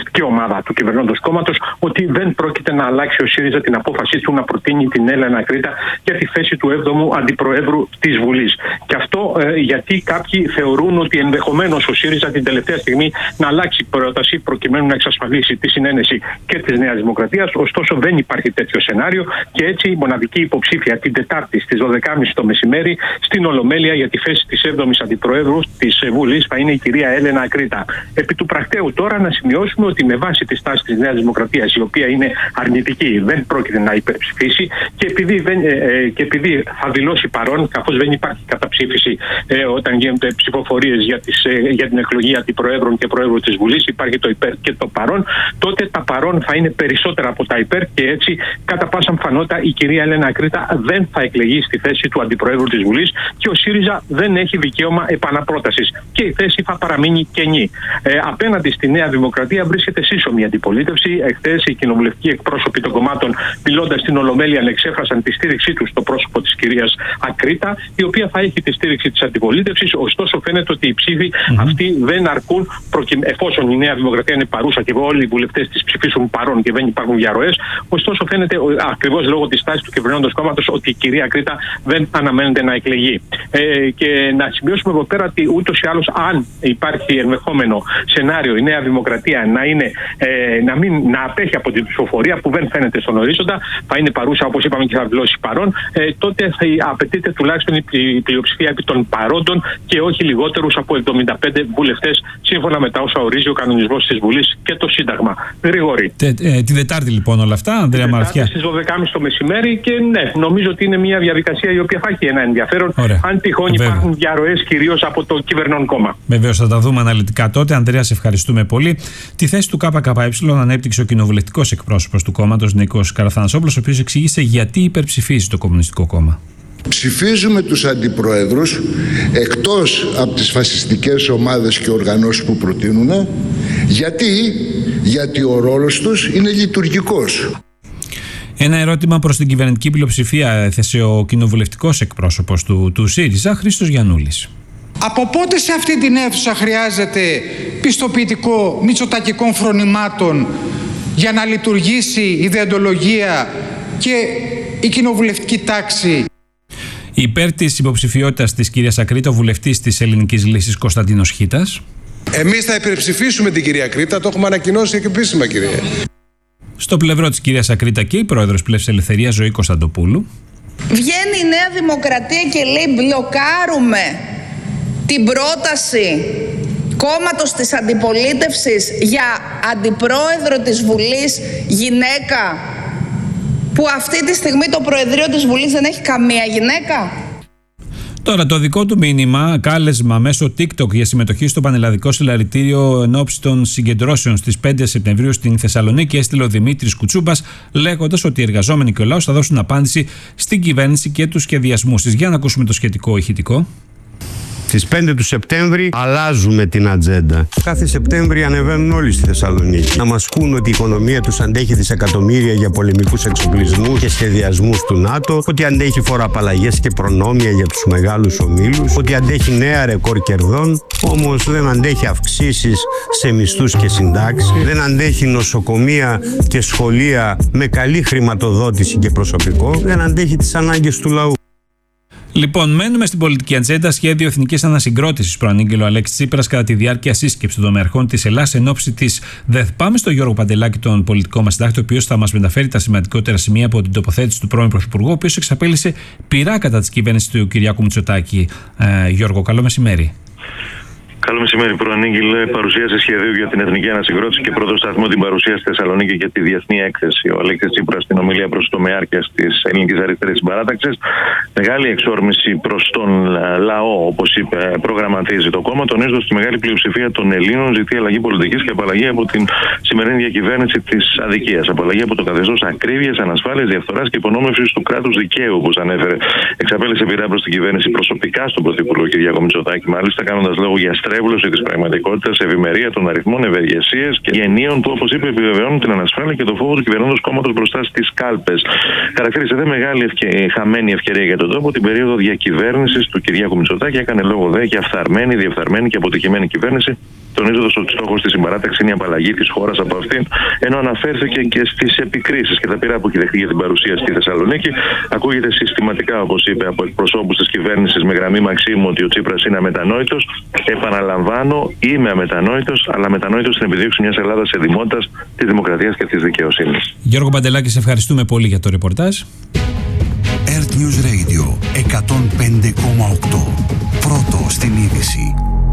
ομάδα του κυβερνώντος κόμματος ότι δεν πρόκειται να αλλάξει ο ΣΥΡΙΖΑ την απόφασή του να προτείνει την Έλενα Κρήτα για τη θέση του έβδομου Αντιπροέδρου της Βουλής. Και αυτό ε, γιατί κάποιοι θεωρούν ότι ενδεχομένως ο ΣΥΡΙΖΑ την τελευταία στιγμή να αλλάξει πρόταση προκειμένου να εξασφαλίσει τη συνένεση και της Νέας Δημοκρατίας. Ωστόσο, δεν υπάρχει τέτοιο σενάριο και έτσι η μοναδική υποψήφια την Τετάρτη στις δώδεκα και μισή το μεσημέρι στην Ολομέλεια για τη θέση της έβδομης Αντιπροέδρου της Βουλής θα είναι η κυρία Έλενα Κρήτα. Επί του πρακτέου τώρα να σημειώσουμε ότι με βάση τη στάση της Νέας Δημοκρατίας, η οποία είναι αρνητική, δεν πρόκειται να υπερψηφίσει και επειδή, δεν, ε, και επειδή θα δηλώσει παρόν, καθώς δεν υπάρχει καταψήφιση ε, όταν γίνονται ψηφοφορίες για, τις, ε, για την εκλογή Αντιπροέδρων και Προέδρου της Βουλής, υπάρχει το υπέρ και το παρόν, τότε τα παρόν θα είναι περισσότερα από τα υπέρ και έτσι κατά πάσα πιθανότητα η κυρία Έλενα Κρήτα δεν θα εκλεγεί στη θέση του Αντιπροέδρου της Βουλής και ο ΣΥΡΙΖΑ δεν έχει δικαίωμα επαναπρότασης και η θέση θα παραμείνει κενή. Ε, απέναντι στη Νέα Δημοκρατία βρίσκεται σύσσωμη αντιπολίτευση. Εχθές οι κοινοβουλευτικοί εκπρόσωποι των κομμάτων, μιλώντας στην Ολομέλεια, εξέφρασαν τη στήριξή τους στο πρόσωπο της κυρίας Ακρίτα, η οποία θα έχει τη στήριξη της αντιπολίτευσης. Ωστόσο, φαίνεται ότι οι ψήφοι mm-hmm. αυτοί δεν αρκούν, προκει... εφόσον η Νέα Δημοκρατία είναι παρούσα και όλοι οι βουλευτές της ψηφίσουν παρόν και δεν υπάρχουν διαρροές. Ωστόσο, φαίνεται ακριβώς λόγω της τάσης του κυβερνώντος κόμματος ότι η κυρία Ακρίτα δεν αναμένεται να εκλεγεί. Ε, και να σημειώσουμε εδώ πέρα ότι ούτως ή άλλως, αν υπάρχει ενδεχόμενο σενάριο η Νέα Δημοκρατία να, είναι, ε, να, μην, να απέχει από την ψηφοφορία που δεν φαίνεται στον ορίζοντα, θα είναι παρούσα όπως είπαμε και θα δηλώσει παρόν, ε, τότε θα απαιτείται τουλάχιστον η πλειοψηφία επί των παρόντων και όχι λιγότερους από εβδομήντα πέντε βουλευτές, σύμφωνα με τα όσα ορίζει ο κανονισμός της Βουλής και το Σύνταγμα. Γρηγόρη. Τε, ε, τη Δετάρτη λοιπόν όλα αυτά, Ανδρέα Μαραθιά. Στις δώδεκα και μισή το μεσημέρι και ναι, νομίζω ότι είναι μια διαδικασία η οποία θα έχει ένα ενδιαφέρον. Ωραία. Αν τυχόν Βέβαια. υπάρχουν διαρροές κυρίως από το κυβερνών κόμμα. Βεβαίως θα τα δούμε αναλυτικά τότε. Ανδρέα, σε ευχαριστούμε πολύ. Τη θέση του ΚΚΕ ανέπτυξε ο κοινοβουλευτικός εκπρόσωπος του κόμματος Νίκος Καραθανασόπουλος, ο οποίος εξήγησε γιατί υπερψηφίζει το Κομμουνιστικό Κόμμα. Ψηφίζουμε τους αντιπροέδρους εκτός από τις φασιστικές ομάδες και οργανώσεις που προτείνουν. Γιατί, γιατί ο ρόλος τους είναι λειτουργικός. Ένα ερώτημα προς την κυβερνητική πλειοψηφία έθεσε ο κοινοβουλευτικός εκπρόσωπος του, του ΣΥΡΙΖΑ, Χρήστος Γιαννούλης. Από πότε σε αυτή την αίθουσα χρειάζεται πιστοποιητικό μητσοτακικών φρονημάτων για να λειτουργήσει η δεοντολογία και η κοινοβουλευτική τάξη? Υπέρ της υποψηφιότητας της κυρίας Ακρίτα, ο βουλευτής της Ελληνικής Λύσης Κωνσταντίνος Χίτας. Εμείς θα υπερψηφίσουμε την κυρία Ακρίτα, το έχουμε ανακοινώσει και επίσημα, κυρία. Στο πλευρό της κυρίας Ακρίτα και η πρόεδρος Πλεύσης Ελευθερίας, Ζωή Κωνσταντοπούλου. Βγαίνει η Νέα Δημοκρατία και λέει μπλοκάρουμε την πρόταση κόμματος της αντιπολίτευσης για αντιπρόεδρο της Βουλής γυναίκα, που αυτή τη στιγμή το Προεδρείο της Βουλής δεν έχει καμία γυναίκα. Τώρα το δικό του μήνυμα, κάλεσμα μέσω TikTok για συμμετοχή στο Πανελλαδικό Συλλαλητήριο εν ώψη των συγκεντρώσεων στις πέντε Σεπτεμβρίου στην Θεσσαλονίκη, έστειλε ο Δημήτρης Κουτσούμπας, λέγοντας ότι οι εργαζόμενοι και ο λαός θα δώσουν απάντηση στην κυβέρνηση και τους σχεδιασμούς της. Για να ακούσουμε το σχετικό ηχητικό. Στις πέντε του Σεπτέμβρη αλλάζουμε την ατζέντα. Κάθε Σεπτέμβρη ανεβαίνουν όλοι στη Θεσσαλονίκη να μας πούν ότι η οικονομία τους αντέχει δισεκατομμύρια για πολεμικούς εξοπλισμούς και σχεδιασμούς του ΝΑΤΟ, ότι αντέχει φοροαπαλλαγές και προνόμια για τους μεγάλους ομίλους, ότι αντέχει νέα ρεκόρ κερδών, όμως δεν αντέχει αυξήσεις σε μισθούς και συντάξεις, δεν αντέχει νοσοκομεία και σχολεία με καλή χρηματοδότηση και προσωπικό, δεν αντέχει τις ανάγκες του λαού. Λοιπόν, μένουμε στην πολιτική ατζέντα. Σχέδιο εθνικής ανασυγκρότησης προανήγγειλε ο Αλέξης Τσίπρας κατά τη διάρκεια σύσκεψης των δομερχών της Ελλάδας εν ώψη της ΔΕΘ. Πάμε στον Γιώργο Παντελάκη, τον πολιτικό μας συντάκτη, ο οποίος θα μας μεταφέρει τα σημαντικότερα σημεία από την τοποθέτηση του πρώην Πρωθυπουργού, ο οποίος εξαπέλυσε πειρά κατά της κυβέρνησης του Κυριάκου Μητσοτάκη. Ε, Γιώργο, καλό μεσημέρι. Καλό μεσημέρι. Προανήγγειλε παρουσίαση σχεδίου για την εθνική ανασυγκρότηση και πρώτο σταθμό την παρουσία στη Θεσσαλονίκη για τη διεθνή έκθεση. Ο Αλέξης Τσίπρας στην ομιλία προς το μεάρκεια της Ελληνικής Αριστερής Συμπαράταξης. Μεγάλη εξόρμηση προς τον λαό, όπως είπε, προγραμματίζει το κόμμα, τονίζοντας τη μεγάλη πλειοψηφία των Ελλήνων ζητεί αλλαγή πολιτικής και απαλλαγή από την σημερινή διακυβέρνηση της αδικίας. Απαλλαγή από το καθεστώς ακρίβειας, ανασφάλειας, διαφθοράς και υπονόμευσης του κράτους δικαίου, όπως ανέφερε. Εξαπέλυσε πειρά προς την κυβέρνηση προσωπικά στον Πρωθυπουργό Κυριάκο Μητσοτάκη, μάλιστα κάνοντας λόγο για στρέβλωση στρέβλωση της πραγματικότητας, ευημερία των αριθμών, ευεργεσίες και γενίων που, όπως είπε, επιβεβαιώνουν την ανασφάλεια και το φόβο του κυβερνώντος κόμματος μπροστά στις κάλπες. Χαρακτήρισε δε μεγάλη ευκαι... χαμένη ευκαιρία για τον τόπο την περίοδο διακυβέρνησης του Κυριάκου Μητσοτάκη. Έκανε λόγο δε για φθαρμένη, διεφθαρμένη και αποτυχημένη κυβέρνηση, τονίζοντας ότι στόχος της συμπαράταξης είναι η απαλλαγή της χώρας από αυτήν, ενώ αναφέρθηκε και στις επικρίσεις και τα πειρά που έχει δεχτεί για την παρουσία στη Θεσσαλονίκη. Ακούγεται συστηματικά, όπως είπε, από εκπροσώπους της κυβέρνησης με γραμμή Μαξίμου ότι ο Τσίπρας είναι αμετανόητος. Επαναλαμβάνω, είμαι αμετανόητος, αλλά αμετανόητος στην επιδίωξη μιας Ελλάδας εδημότητας, της δημοκρατίας και της δικαιοσύνης. Γιώργο Παντελάκη, σε ευχαριστούμε πολύ για το ρεπορτάζ. Earth News Radio εκατόν πέντε κόμμα οκτώ. Πρώτο στην είδηση.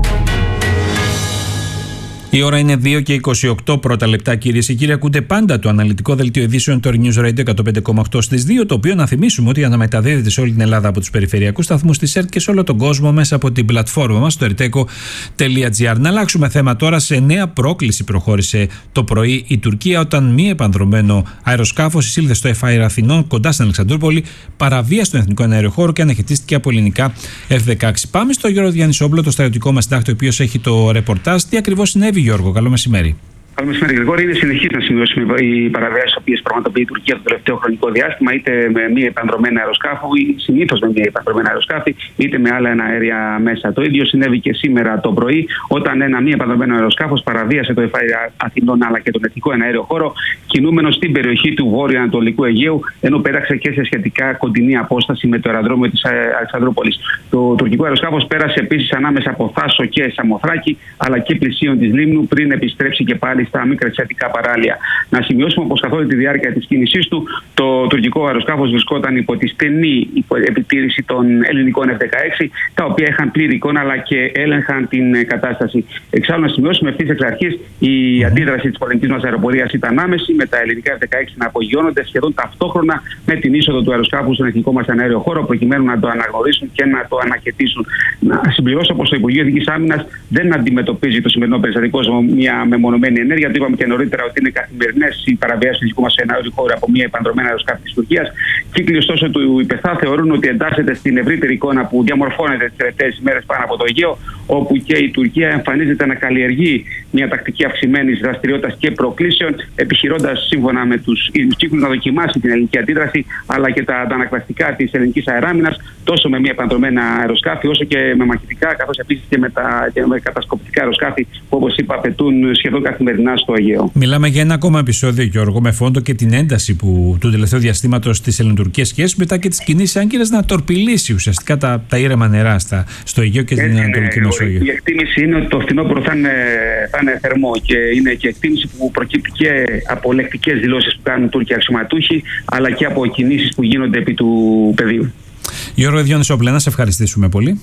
Η ώρα είναι δύο και είκοσι οκτώ πρώτα λεπτά, κυρίες και κύριοι. Ακούτε πάντα το αναλυτικό δελτίο ειδήσεων του News Radio εκατόν πέντε κόμμα οκτώ στις δύο, το οποίο να θυμίσουμε ότι αναμεταδίδεται σε όλη την Ελλάδα από τους περιφερειακούς σταθμούς της ΕΡΤ και σε όλο τον κόσμο μέσα από την πλατφόρμα μας, το ερτέκο τελεία τζι άρ. Να αλλάξουμε θέμα τώρα. Σε νέα πρόκληση προχώρησε το πρωί η Τουρκία, όταν μη επανδρομένο αεροσκάφος εισήλθε στο Εφάιρ Αθηνών κοντά στην Αλεξανδρούπολη, παραβίασε τον εθνικό αεροχώρο και αναχαιτίστηκε από ελληνικά εφ δεκαέξι. Πάμε στο Γιώργο Διαννησόπουλο, το στρατιωτικό μας συντάκτη, ο οποίος έχει το ρεπορτάζ. Τι ακριβώς συνέβη, Γιώργο? Καλό μεσημέρι. Καλό μεσημέρι, Γρηγόρη. Είναι συνεχής να σημειώσουμε οι παραβιάσεις τις οποίες πραγματοποιεί η Τουρκία το τελευταίο χρονικό διάστημα, είτε με μη επανδρομένα αεροσκάφη, συνήθως με μη επανδρομένα αεροσκάφη, είτε με άλλα αέρια μέσα. Το ίδιο συνέβη και σήμερα το πρωί, όταν ένα μη επανδρομένο αεροσκάφος παραβίασε το Εφάιρ Αθηνών αλλά και τον εθνικό εναέριο χώρο, κινούμενο στην περιοχή του βόρειο-ανατολικού Αιγαίου, ενώ πέραξε και σε σχετικά κοντινή απόσταση με το αεροδρόμιο της Αλεξανδρούπολης. Το τουρκικό αεροσκάφος πέρασε επίσης ανάμεσα από Θάσο και Σαμοθράκη, αλλά και πλησίων της Λίμνου, πριν επιστρέψει και πάλι στα μικρασιατικά παράλια. Να σημειώσουμε πως καθ' όλη τη διάρκεια της κίνησής του, το τουρκικό αεροσκάφος βρισκόταν υπό τη στενή επιτήρηση των ελληνικών εφ δεκαέξι, τα οποία είχαν πλήρη εικόνα αλλά και έλεγχαν την κατάσταση. Εξάλλου, να σημειώσουμε ευθύς εξ αρχής, η αντίδραση της πολιτικής μας αεροπορίας ήταν άμεση, με τα ελληνικά εφ δεκαέξι να απογειώνονται σχεδόν ταυτόχρονα με την είσοδο του αεροσκάφου στον εθνικό μας αέριο χώρο, προκειμένου να το αναγνωρίσουν και να το ανακαιτήσουν. Να συμπληρώσω πως το Υπουργείο Εθνικής Άμυνας δεν αντιμετωπίζει το σημερινό περιστατικό ως μια μεμονωμένη ενέργεια. Γιατί είπαμε και νωρίτερα ότι είναι καθημερινές οι παραβιάσεις του δικού μας εναέριου χώρου από μια επανδρομένα αεροσκάφη της Τουρκίας. Κύκλοι ωστόσο του ΙΠΕΘΑ θεωρούν ότι εντάσσεται στην ευρύτερη εικόνα που διαμορφώνεται τις τελευταίες ημέρες πάνω από το Αιγαίο, όπου και η Τουρκία εμφανίζεται να καλλιεργεί μια τακτική αυξημένης δραστηριότητας και προκλήσεων, επιχειρώντας σύμφωνα με τους κύκλους να δοκιμάσει την ελληνική αντίδραση, αλλά και τα αντανακλαστικά της ελληνικής αεράμινας, τόσο με μια επανδρομένα αεροσκάφη, όσο και με μαχητικά, καθώς επίσης και με, τα, και με κατασκοπτικά αεροσκάφη που, όπως είπα, απαιτούν σχεδόν καθημερινά στο Αιγαίο. Μιλάμε για ένα ακόμα επεισόδιο, Γιώργο, με φόντο και την ένταση που του τελευταίου διαστήματος στις ελληνοτουρκικές σχέσεις, μετά και τις κινήσεις άγκυρας να τορπιλήσει ουσιαστικά τα, τα ήρεμα νερά στα, στο Αιγαίο και στην Ανατολική Μεσόγειο. Η εκτίμηση είναι ότι το φθινόπωρο θα είναι, θα είναι θερμό και είναι και εκτίμηση που προκύπτει και από λεκτικές δηλώσεις που κάνουν Τούρκοι αξιωματούχοι, αλλά και από κινήσεις που γίνονται επί του πεδίου. Γιώργο Διαννησόπουλε, να σε ευχαριστήσουμε πολύ.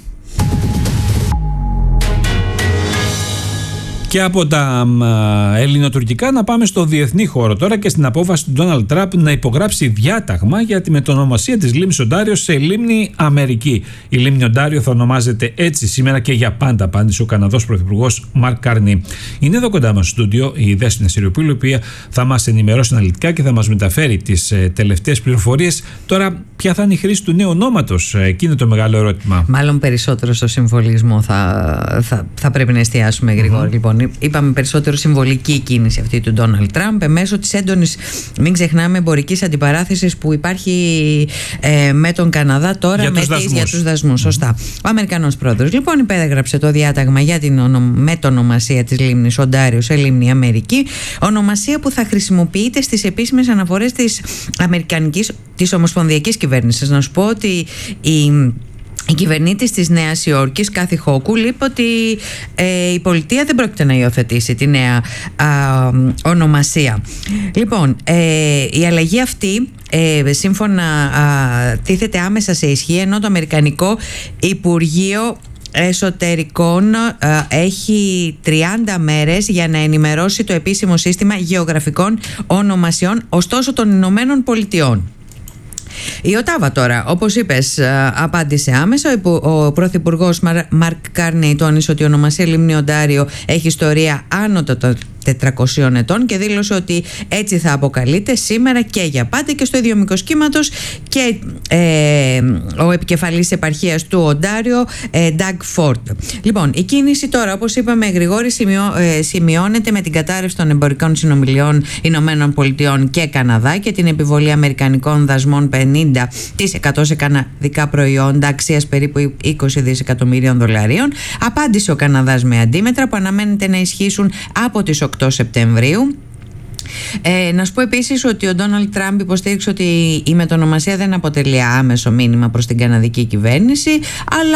Και από τα ελληνοτουρκικά να πάμε στο διεθνή χώρο τώρα και στην απόφαση του Ντόναλντ Τραμπ να υπογράψει διάταγμα για τη μετονομασία της λίμνης Οντάριο σε λίμνη Αμερική. Η λίμνη Οντάριο θα ονομάζεται έτσι σήμερα και για πάντα, απάντησε ο Καναδός Πρωθυπουργός Μαρκ Καρνί. Είναι εδώ κοντά μας στο στούντιο η Δέσποινα Σιριοπούλου, η οποία θα μας ενημερώσει αναλυτικά και θα μας μεταφέρει τις ε, τελευταίες πληροφορίες. Τώρα, ποια θα είναι η χρήση του νέου ονόματος, εκεί είναι το μεγάλο ερώτημα. Μάλλον περισσότερο στο συμβολισμό θα, θα, θα πρέπει να εστιάσουμε, Γρηγόρη. Mm-hmm. Λοιπόν, είπαμε περισσότερο συμβολική κίνηση αυτή του Ντόναλντ Τραμπ μέσω της έντονης, μην ξεχνάμε, εμπορικής αντιπαράθεσης που υπάρχει ε, με τον Καναδά τώρα, για με τους δασμούς. Για τους δασμούς. Mm-hmm. Σωστά. Ο Αμερικανός πρόεδρος λοιπόν υπέγραψε το διάταγμα για την ονο, μετονομασία της λίμνης Οντάριο σε λίμνη Αμερική, ονομασία που θα χρησιμοποιείται στις επίσημες αναφορές της Αμερικανικής, της Ομοσπονδιακής Κυβέρνησης. Να σου πω ότι η Η κυβερνήτης της Νέας Υόρκης, Κάθι Χόκουλ, είπε ότι ε, η πολιτεία δεν πρόκειται να υιοθετήσει τη νέα α, ονομασία. Λοιπόν, ε, η αλλαγή αυτή ε, σύμφωνα α, τίθεται άμεσα σε ισχύ, ενώ το Αμερικανικό Υπουργείο Εσωτερικών α, έχει τριάντα μέρες για να ενημερώσει το επίσημο σύστημα γεωγραφικών ονομασιών, ωστόσο των Ηνωμένων Πολιτειών. Η Οτάβα τώρα, όπως είπες, απάντησε άμεσα. Ο Πρωθυπουργός Μαρκ Καρνί τόνισε ότι η ονομασία λίμνη Οντάριο έχει ιστορία άνω των τετρακοσίων ετών και δήλωσε ότι έτσι θα αποκαλείται σήμερα και για πάντα, και στο ίδιο μήκος κύματος και ε, ο επικεφαλής επαρχίας του Οντάριο, ε, Doug Ford. Λοιπόν, η κίνηση τώρα, όπως είπαμε, Γρηγόρη, σημειώ, ε, σημειώνεται με την κατάρρευση των εμπορικών συνομιλιών Ηνωμένων Πολιτειών και Καναδά και την επιβολή αμερικανικών δασμών πενήντα τοις εκατό σε καναδικά προϊόντα αξίας περίπου είκοσι δισεκατομμυρίων δολαρίων. Απάντησε ο Καναδάς με αντίμετρα που αναμένεται να ισχύσουν από τις οκτώ Σεπτεμβρίου. Ε, να σου πω επίσης ότι ο Ντόναλντ Τραμπ υποστήριξε ότι η μετονομασία δεν αποτελεί άμεσο μήνυμα προς την καναδική κυβέρνηση, αλλά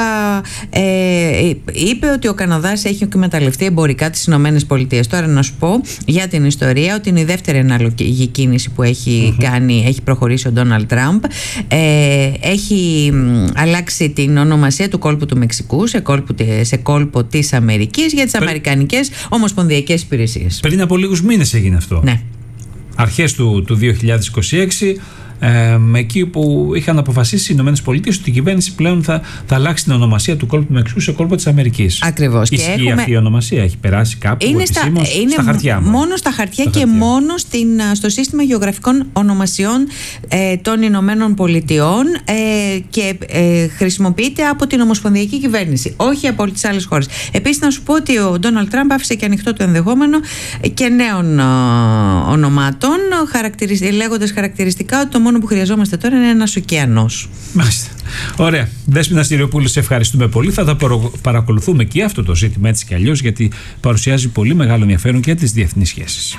ε, είπε ότι ο Καναδάς έχει εκμεταλλευτεί εμπορικά τις Ηνωμένες Πολιτείες. Τώρα να σου πω για την ιστορία ότι είναι η δεύτερη αναλογική κίνηση που έχει mm-hmm. κάνει, έχει προχωρήσει ο Ντόναλντ Τραμπ. Ε, έχει αλλάξει την ονομασία του κόλπου του Μεξικού σε κόλπο, σε κόλπο της Αμερικής για τις Πρέ... Αμερικανικές Ομοσπονδιακές Υπηρεσίες. Πριν από λίγους μήνες έγινε αυτό. Ναι. Αρχές του, του δύο χιλιάδες είκοσι έξι, ε, εκεί που είχαν αποφασίσει οι Ηνωμένες Πολιτείες ότι η κυβέρνηση πλέον θα, θα αλλάξει την ονομασία του κόλπου του Μεξικού σε κόλπο της Αμερικής. Ακριβώς. Ισχύει και έχουμε... αυτή η ονομασία, έχει περάσει κάπου είναι επισήμως, στα, είναι στα χαρτιά. Μόνο στα χαρτιά στα και χαρτιά. μόνο στην, στο σύστημα γεωγραφικών ονομασιών ε, των Ηνωμένων Πολιτειών ε, και ε, χρησιμοποιείται από την Ομοσπονδιακή Κυβέρνηση, όχι από όλες τις άλλες χώρες. Επίσης, να σου πω ότι ο Ντόναλντ Τραμπ άφησε και ανοιχτό το ενδεχόμενο και νέων ε, ονομάτων, λέγοντας χαρακτηριστικά ότι το μόνο που χρειαζόμαστε τώρα είναι ένας ωκεανός. Μάλιστα. Ωραία. Δέσποινα Στυριοπούλου, σε ευχαριστούμε πολύ. Θα τα παρακολουθούμε και αυτό το ζήτημα έτσι κι αλλιώς, γιατί παρουσιάζει πολύ μεγάλο ενδιαφέρον και τις διεθνείς σχέσεις.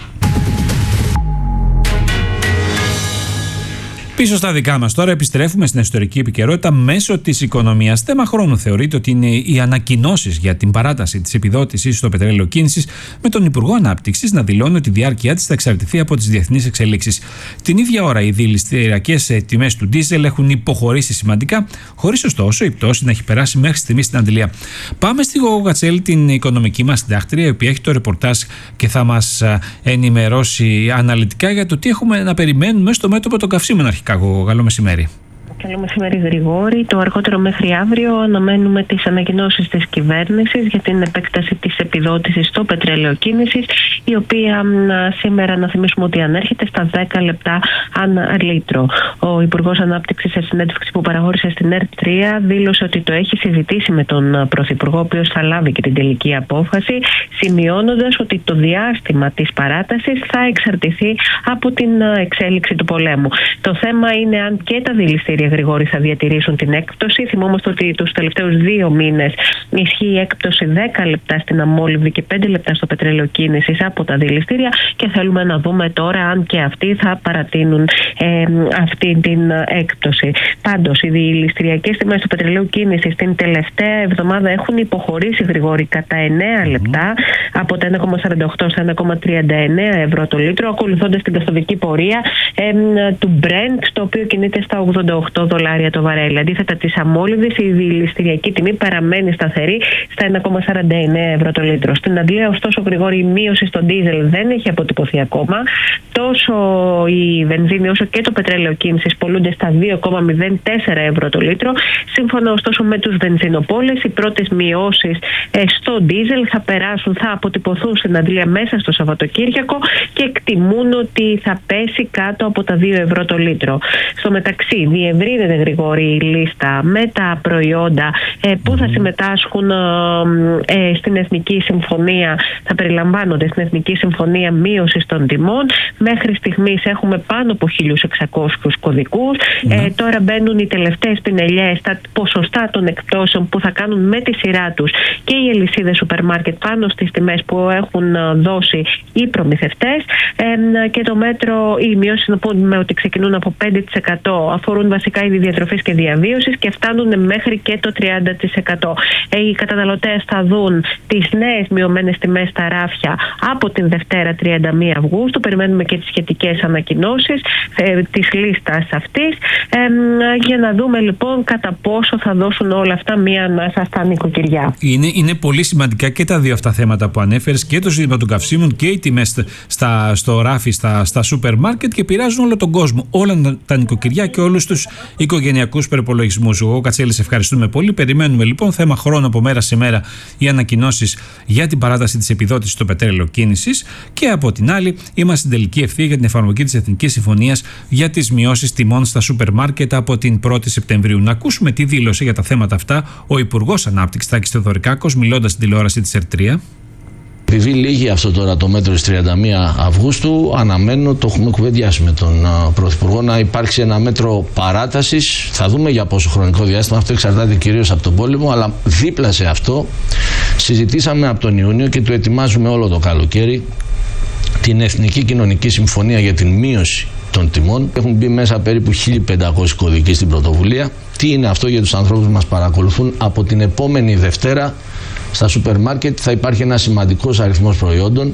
Πίσω στα δικά μας τώρα, επιστρέφουμε στην ιστορική επικαιρότητα μέσω της οικονομίας. Θέμα χρόνου θεωρείται ότι είναι οι ανακοινώσεις για την παράταση της επιδότησης στο πετρέλαιο κίνησης, με τον Υπουργό Ανάπτυξης να δηλώνει ότι η διάρκεια της θα εξαρτηθεί από τις διεθνείς εξελίξεις. Την ίδια ώρα, οι δηληστηριακές τιμές του ντίζελ έχουν υποχωρήσει σημαντικά, χωρίς ωστόσο η πτώση να έχει περάσει μέχρι στιγμή στην αντιλία. Πάμε στη Γογό Κατσέλη, την οικονομική μας συντάκτρια, η οποία έχει το ρεπορτάζ και θα μας ενημερώσει αναλυτικά για το τι έχουμε να περιμένουμε στο μέτωπο των καυσίμων. Καλό μεσημέρι. Καλό μεσημέρι, Γρηγόρη. Το αργότερο μέχρι αύριο αναμένουμε τις ανακοινώσεις της κυβέρνησης για την επέκταση της επιδότησης στο πετρέλαιο κίνησης, η οποία σήμερα, να θυμίσουμε ότι ανέρχεται στα δέκα λεπτά ανά λίτρο. Ο Υπουργός Ανάπτυξης, σε συνέντευξη που παραχώρησε στην ΕΡΤ τρία, δήλωσε ότι το έχει συζητήσει με τον Πρωθυπουργό, ο οποίος θα λάβει και την τελική απόφαση, σημειώνοντας ότι το διάστημα της παράτασης θα εξαρτηθεί από την εξέλιξη του πολέμου. Το θέμα είναι αν και τα δηληστήρια, Γρηγόρη, θα διατηρήσουν την έκπτωση. Θυμόμαστε ότι τους τελευταίους δύο μήνες ισχύει η έκπτωση δέκα λεπτά στην αμόλυβδη και πέντε λεπτά στο πετρέλαιο κίνησης από τα δηληστήρια, και θέλουμε να δούμε τώρα αν και αυτοί θα παρατείνουν ε, αυτή την έκπτωση. Πάντως, οι δηληστηριακές τιμές του πετρελαίου κίνησης την τελευταία εβδομάδα έχουν υποχωρήσει, Γρηγόρη, κατά εννέα λεπτά, από τα ένα κόμμα σαράντα οκτώ στα ένα κόμμα τριάντα εννέα ευρώ το λίτρο, ακολουθώντας την καθοδική πορεία ε, του Brent, το οποίο κινείται στα ογδόντα οκτώ δολάρια το βαρέλι. Αντίθετα, της αμόλυβδης, η δηληστηριακή τιμή παραμένει σταθερή στα ένα κόμμα σαράντα εννέα ευρώ το λίτρο. Στην Αγγλία, ωστόσο, Γρηγόρη, η μείωση στο ντίζελ δεν έχει αποτυπωθεί ακόμα. Τόσο η βενζίνη όσο και το πετρέλαιο κίνησης πωλούνται στα δύο κόμμα μηδέν τέσσερα ευρώ το λίτρο. Σύμφωνα, ωστόσο, με τους βενζινοπόλες, οι πρώτες μειώσεις στο ντίζελ θα περάσουν, θα αποτυπωθούν στην Αγγλία μέσα στο Σαββατοκύριακο και εκτιμούν ότι θα πέσει κάτω από τα δύο ευρώ το λίτρο. Στο μεταξύ, διευρύνεται, Γρηγόρη, η λίστα με τα προϊόντα ε, που θα συμμετάσχουν ε, στην Εθνική Συμφωνία, θα περιλαμβάνονται στην Εθνική Συμφωνία μείωσης των τιμών. Μέχρι στιγμής έχουμε πάνω από χίλιους εξακόσιους κωδικούς. Ε, τώρα μπαίνουν οι τελευταίες πινελιές, τα ποσοστά των εκπτώσεων που θα κάνουν με τη σειρά τους και οι αλυσίδες σούπερ μάρκετ πάνω στις τιμές που έχουν δώσει οι προμηθευτές. Ε, και το μέτρο, οι μειώσεις, να πούμε ότι ξεκινούν από πέντε τοις εκατό, αφορούν βασικά είδη διατροφής και διαβίωσης και φτάνουν μέχρι και το τριάντα τοις εκατό. Οι καταναλωτές θα δουν τις νέες μειωμένες τιμές στα ράφια από την Δευτέρα τριάντα μία Αυγούστου. Περιμένουμε και τις σχετικές ανακοινώσεις ε, της λίστας αυτής, ε, για να δούμε λοιπόν κατά πόσο θα δώσουν όλα αυτά μία ανάσα στα νοικοκυριά. Είναι, είναι πολύ σημαντικά και τα δύο αυτά θέματα που ανέφερες, και το ζήτημα των καυσίμων και οι τιμές στα, στο ράφι, στα, στα σούπερ μάρκετ, και πειράζουν όλο τον κόσμο, όλα τα νοικοκυριά και όλους τους οικογενειακούς προϋπολογισμούς. Εγώ Κατσέλη, ευχαριστούμε πολύ. Περιμένουμε λοιπόν θέμα χρόνο από μέρα σε μέρα οι ανακοινώσεις για την παράταση της επιδότησης στο πετρέλαιο κίνησης. Και από την άλλη, είμαστε στην τελική ευθεία για την εφαρμογή της Εθνικής Συμφωνίας για τις μειώσεις τιμών στα σούπερ μάρκετ από την πρώτη Σεπτεμβρίου. Να ακούσουμε τι δήλωσε για τα θέματα αυτά ο Υπουργός Ανάπτυξης Τάκης Θεοδωρικάκος, μιλώντας στην τηλεόραση της ΕΡΤ τρία. Επειδή λύγει αυτό τώρα το μέτρο της τριάντα μία Αυγούστου, αναμένω, το έχουμε κουβεντιάσει με τον Πρωθυπουργό, να υπάρξει ένα μέτρο παράτασης. Θα δούμε για πόσο χρονικό διάστημα, αυτό εξαρτάται κυρίως από τον πόλεμο, αλλά δίπλα σε αυτό συζητήσαμε από τον Ιούνιο και το ετοιμάζουμε όλο το καλοκαίρι την Εθνική Κοινωνική Συμφωνία για την μείωση των τιμών. Έχουν μπει μέσα περίπου χίλιοι πεντακόσιοι κωδικοί στην πρωτοβουλία. Τι είναι αυτό για τους ανθρώπους που μας παρακολουθούν? Από την επόμενη Δευτέρα στα σούπερ μάρκετ θα υπάρχει ένα σημαντικός αριθμός προϊόντων.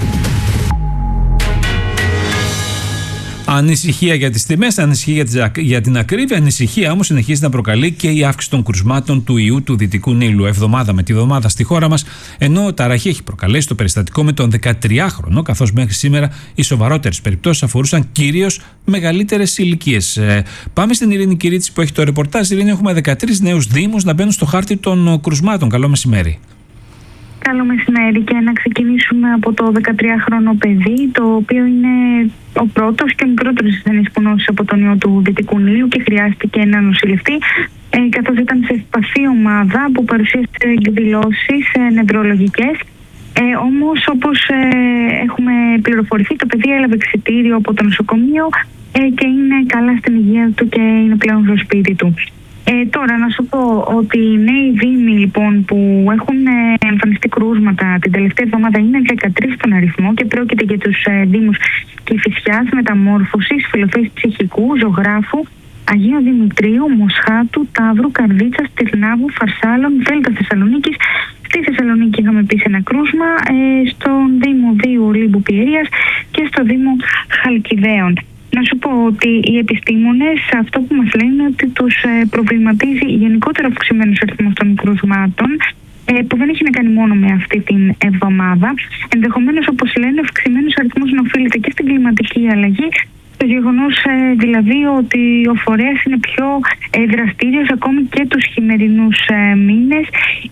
Ανησυχία για τις τιμές, ανησυχία για την ακρίβεια, ανησυχία όμως συνεχίζει να προκαλεί και η αύξηση των κρουσμάτων του ιού του Δυτικού Νείλου. Εβδομάδα με τη βδομάδα στη χώρα μας, ενώ ταραχή έχει προκαλέσει το περιστατικό με τον δεκατριάχρονο, καθώς μέχρι σήμερα οι σοβαρότερες περιπτώσεις αφορούσαν κυρίως μεγαλύτερες ηλικίες. Ε, πάμε στην Ειρήνη Κυρίτση που έχει το ρεπορτάζ. Ειρήνη, έχουμε δεκατρείς νέους δήμους να μπαίνουν στο χάρτη των κρουσμάτων. Καλό μεσημέρι. Καλό μεσημέρι, και να ξεκινήσουμε από το δεκατριάχρονο παιδί, το οποίο είναι ο πρώτος και ο μικρότερος ασθενής που νόσησε από τον ιό του Δυτικού Νείλου και χρειάστηκε να νοσηλευτεί, ε, καθώς ήταν σε ευπαθή ομάδα που παρουσίασε εκδηλώσεις ε, νευρολογικές. Ε, όμως, όπως ε, έχουμε πληροφορηθεί, το παιδί έλαβε εξιτήριο από το νοσοκομείο ε, και είναι καλά στην υγεία του και είναι πλέον στο σπίτι του. Ε, τώρα να σου πω ότι οι νέοι δήμοι λοιπόν που έχουν ε, εμφανιστεί κρούσματα την τελευταία εβδομάδα είναι δεκατρείς στον αριθμό και πρόκειται για τους ε, δήμους Κηφισιάς, Μεταμόρφωσης, Φιλοφέης Ψυχικού, Ζωγράφου, Αγίου Δημητρίου, Μοσχάτου, Ταύρου, Καρδίτσας, Τυρνάβου, Φαρσάλων, Βέλτα Θεσσαλονίκης. Στη Θεσσαλονίκη είχαμε επίσης ένα κρούσμα, ε, στον Δήμο Δίου Ολύμπου Πιερίας και στο Δήμο Χαλκιδαίων. Να σου πω ότι οι επιστήμονες αυτό που μας λένε είναι ότι τους προβληματίζει γενικότερα αυξημένος αριθμός των κρούσματων, που δεν έχει να κάνει μόνο με αυτή την εβδομάδα. Ενδεχομένως, όπως λένε, ο αυξημένος αριθμός να οφείλεται και στην κλιματική αλλαγή, το γεγονός δηλαδή ότι ο φορέας είναι πιο δραστήριος ακόμη και τους χειμερινούς μήνες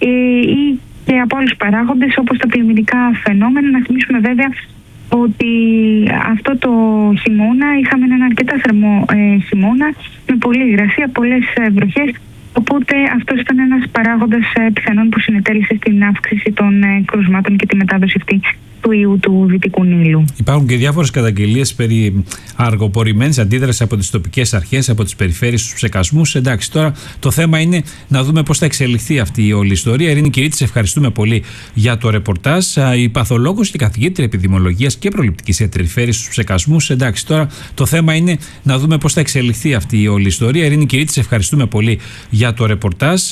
ή και από άλλους παράγοντες όπως τα πλημμυρικά φαινόμενα. Να θυμίσουμε βέβαια ότι αυτό το χειμώνα είχαμε έναν αρκετά θερμό ε, χειμώνα με πολλή υγρασία, πολλές ε, βροχές, οπότε αυτός ήταν ένας παράγοντας ε, πιθανόν που συνετέλεσε στην αύξηση των ε, κρούσματων και τη μετάδοση αυτή του ιού του Δυτικού Νείλου. Υπάρχουν και διάφορες καταγγελίες περί αργοπορημένης αντίδρασης από τις τοπικές αρχές, από τις περιφέρειες, στους ψεκασμούς. Εντάξει, τώρα το θέμα είναι να δούμε πώς θα εξελιχθεί αυτή η όλη ιστορία. Ειρήνη Κυρίτη, σε ευχαριστούμε πολύ για το ρεπορτάζ. Η παθολόγος και καθηγήτρια επιδημιολογίας και προληπτικής ιατρικής στους ψεκασμούς. Εντάξει, τώρα το θέμα είναι να δούμε πώς θα εξελιχθεί αυτή η όλη ιστορία. Ειρήνη Κυρίτη, σε ευχαριστούμε πολύ για το ρεπορτάζ.